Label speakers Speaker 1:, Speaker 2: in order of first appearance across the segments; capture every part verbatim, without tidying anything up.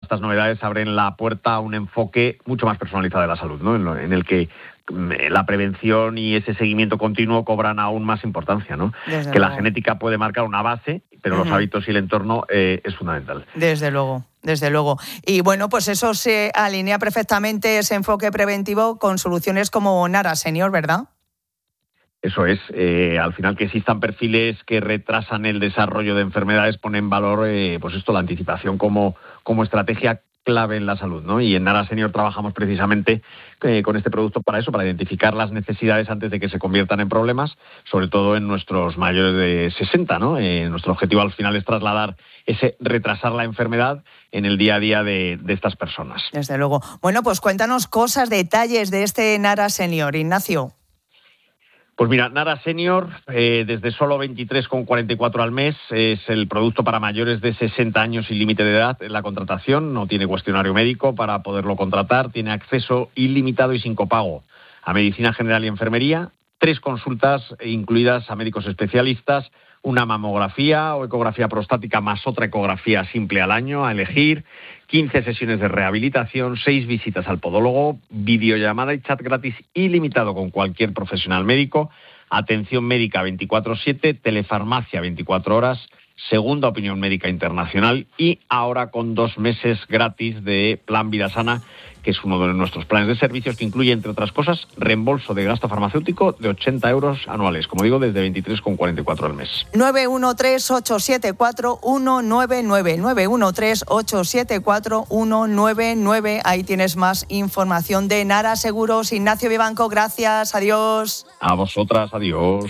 Speaker 1: Estas novedades abren la puerta a un enfoque mucho más personalizado de la salud, ¿no? En, lo, en el que la prevención y ese seguimiento continuo cobran aún más importancia, ¿no?
Speaker 2: Desde
Speaker 1: que
Speaker 2: luego.
Speaker 1: La genética puede marcar una base, pero
Speaker 2: uh-huh.
Speaker 1: los hábitos y el entorno eh, es fundamental.
Speaker 2: Desde luego, desde luego. Y bueno, pues eso se alinea perfectamente, ese enfoque preventivo, con soluciones como Nara Senior, ¿verdad?
Speaker 1: Eso es, eh, al final que existan perfiles que retrasan el desarrollo de enfermedades pone en valor, eh, pues esto, la anticipación como, como estrategia clave en la salud, ¿no? Y en Nara Senior trabajamos precisamente eh, con este producto para eso, para identificar las necesidades antes de que se conviertan en problemas, sobre todo en nuestros mayores de sesenta, ¿no? Eh, nuestro objetivo al final es trasladar ese retrasar la enfermedad en el día a día de, de estas personas.
Speaker 2: Desde luego. Bueno, pues cuéntanos cosas, detalles de este Nara Senior, Ignacio.
Speaker 1: Pues mira, Nara Senior, eh, desde solo veintitrés con cuarenta y cuatro al mes, es el producto para mayores de sesenta años sin límite de edad en la contratación. No tiene cuestionario médico para poderlo contratar, tiene acceso ilimitado y sin copago a medicina general y enfermería, tres consultas incluidas a médicos especialistas, una mamografía o ecografía prostática más otra ecografía simple al año a elegir, quince sesiones de rehabilitación, seis visitas al podólogo, videollamada y chat gratis ilimitado con cualquier profesional médico, atención médica veinticuatro siete, telefarmacia veinticuatro horas, segunda opinión médica internacional y ahora con dos meses gratis de Plan Vida Sana, que es uno de nuestros planes de servicios que incluye, entre otras cosas, reembolso de gasto farmacéutico de ochenta euros anuales, como digo, desde veintitrés con cuarenta y cuatro al mes.
Speaker 2: nueve uno tres, ocho siete cuatro, uno nueve nueve, nueve uno tres, ocho siete cuatro, uno nueve nueve. Ahí tienes más información de Nara Seguros. Ignacio Vivanco, gracias, adiós.
Speaker 1: A vosotras, adiós.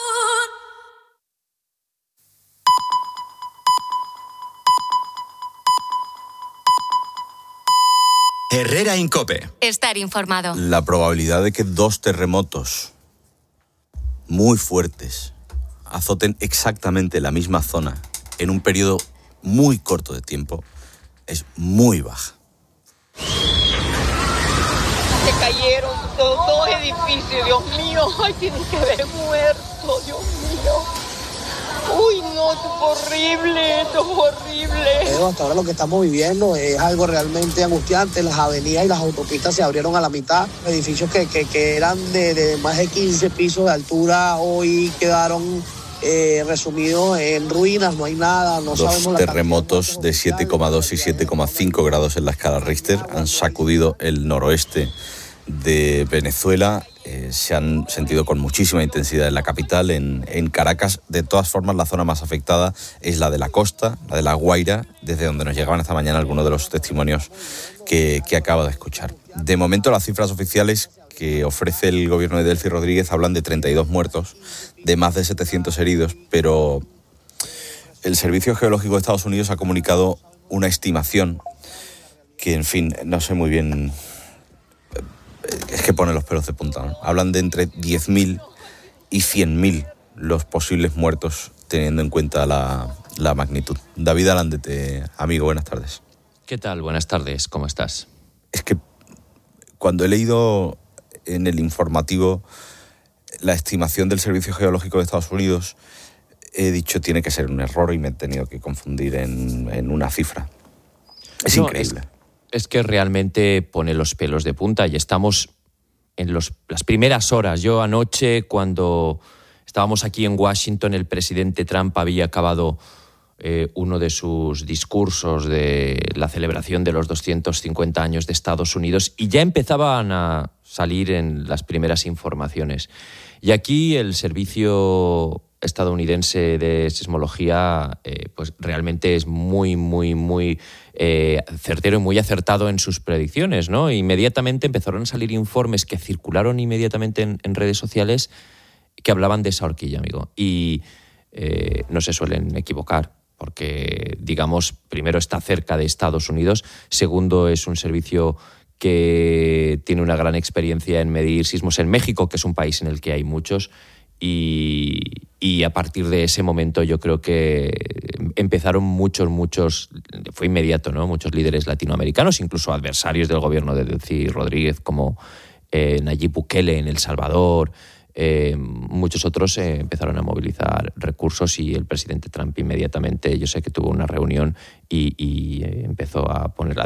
Speaker 3: Herrera Incope.
Speaker 4: Estar informado.
Speaker 5: La probabilidad de que dos terremotos muy fuertes azoten exactamente la misma zona en un periodo muy corto de tiempo es muy baja.
Speaker 6: Se cayeron dos, dos edificios, Dios mío, ay, tienen que haber muerto, Dios mío. Uy, no, esto es horrible, esto es horrible.
Speaker 7: Pero hasta ahora lo que estamos viviendo es algo realmente angustiante. Las avenidas y las autopistas se abrieron a la mitad. Edificios que, que, que eran de, de más de quince pisos de altura hoy quedaron eh, resumidos en ruinas, no hay nada. No
Speaker 5: Dos
Speaker 7: sabemos la
Speaker 5: terremotos de siete coma dos y siete coma cinco grados en la escala Richter han sacudido el noroeste de Venezuela. Eh, se han sentido con muchísima intensidad en la capital, en, en Caracas. De todas formas, la zona más afectada es la de la costa, la de La Guaira, desde donde nos llegaban esta mañana algunos de los testimonios que, que acabo de escuchar. De momento, las cifras oficiales que ofrece el gobierno de Delcy Rodríguez hablan de treinta y dos muertos, de más de setecientos heridos, pero el Servicio Geológico de Estados Unidos ha comunicado una estimación que, en fin, no sé muy bien. Es que pone los pelos de punta, ¿no? Hablan de entre diez mil y cien mil los posibles muertos, teniendo en cuenta la, la magnitud. David Alandete, amigo, buenas tardes.
Speaker 8: ¿Qué tal? Buenas tardes, ¿cómo estás?
Speaker 5: Es que cuando he leído en el informativo la estimación del Servicio Geológico de Estados Unidos, he dicho tiene que ser un error y me he tenido que confundir en, en una cifra. Es
Speaker 8: no,
Speaker 5: increíble.
Speaker 8: Es... Es que realmente pone los pelos de punta y estamos en los, las primeras horas. Yo anoche, cuando estábamos aquí en Washington, el presidente Trump había acabado eh, uno de sus discursos de la celebración de los doscientos cincuenta años de Estados Unidos y ya empezaban a salir en las primeras informaciones. Y aquí el servicio estadounidense de sismología eh, pues realmente es muy, muy, muy eh, certero y muy acertado en sus predicciones, ¿no? Inmediatamente empezaron a salir informes que circularon inmediatamente en, en redes sociales que hablaban de esa horquilla, amigo. Y eh, no se suelen equivocar, porque, digamos, primero está cerca de Estados Unidos, segundo es un servicio que tiene una gran experiencia en medir sismos en México, que es un país en el que hay muchos. Y, y a partir de ese momento yo creo que empezaron muchos, muchos, fue inmediato, ¿no? Muchos líderes latinoamericanos, incluso adversarios del gobierno de Delcy Rodríguez, como eh, Nayib Bukele en El Salvador, eh, muchos otros eh, empezaron a movilizar recursos y el presidente Trump inmediatamente, yo sé que tuvo una reunión y, y eh, empezó a poner